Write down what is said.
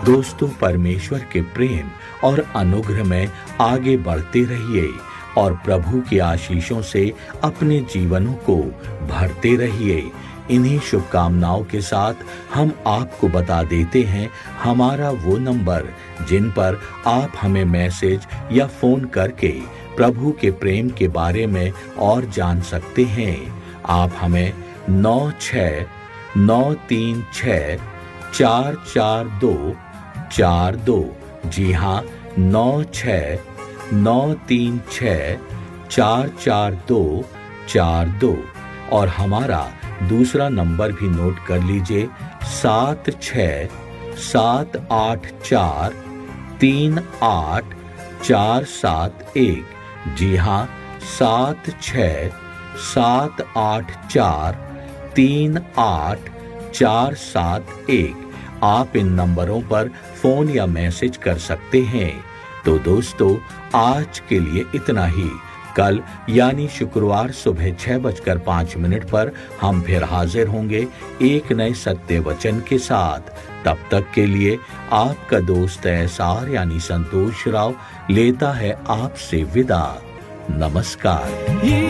दोस्तों, परमेश्वर के प्रेम और अनुग्रह में आगे बढ़ते रहिए और प्रभु की आशीषों से अपने जीवनों को भरते रहिए। इन्हीं शुभकामनाओं के साथ हम आपको बता देते हैं हमारा वो नंबर जिन पर आप हमें मैसेज या फोन करके प्रभु के प्रेम के बारे में और जान सकते हैं। आप हमें 9696444242, जी हाँ, 9693644242, और हमारा दूसरा नंबर भी नोट कर लीजिए, 7678438471, जी हाँ, 7678438471। आप इन नंबरों पर फोन या मैसेज कर सकते हैं। तो दोस्तों, आज के लिए इतना ही। कल यानी शुक्रवार सुबह 6:05 पर हम फिर हाजिर होंगे एक नए सत्य वचन के साथ। तब तक के लिए आपका दोस्त एसआर यानी संतोष राव लेता है आपसे विदा। नमस्कार।